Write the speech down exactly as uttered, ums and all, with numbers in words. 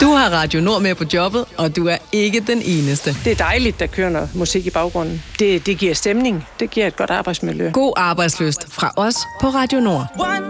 Du har Radio Nord med på jobbet, og du er ikke den eneste. Det er dejligt, der kører noget musik i baggrunden. Det, det giver stemning. Det giver et godt arbejdsmiljø. God arbejdslyst fra os på Radio Nord.